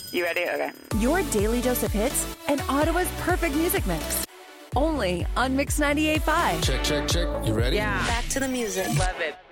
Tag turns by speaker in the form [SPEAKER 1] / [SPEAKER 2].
[SPEAKER 1] You ready? Okay.
[SPEAKER 2] Your daily dose of hits and Ottawa's perfect music mix. Only on Mix 98.5.
[SPEAKER 3] Check. You ready?
[SPEAKER 4] Yeah.
[SPEAKER 5] Back to the music.
[SPEAKER 4] Love it.